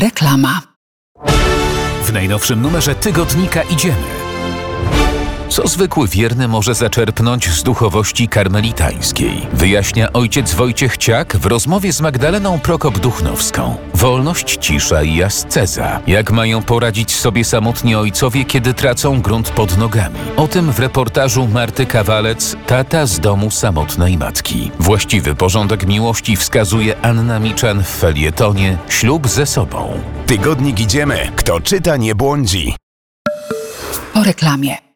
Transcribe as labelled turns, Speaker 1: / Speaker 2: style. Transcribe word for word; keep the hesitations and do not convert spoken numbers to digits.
Speaker 1: Reklama.
Speaker 2: W najnowszym numerze tygodnika Idziemy. Co zwykły wierny może zaczerpnąć z duchowości karmelitańskiej? Wyjaśnia ojciec Wojciech Ciak w rozmowie z Magdaleną Prokop-Duchnowską. Wolność, cisza i asceza. Jak mają poradzić sobie samotni ojcowie, kiedy tracą grunt pod nogami? O tym w reportażu Marty Kawalec, Tata z domu samotnej matki. Właściwy porządek miłości wskazuje Anna Miczan w felietonie Ślub ze sobą.
Speaker 3: Tygodnik Idziemy. Kto czyta, nie błądzi.
Speaker 1: Po reklamie.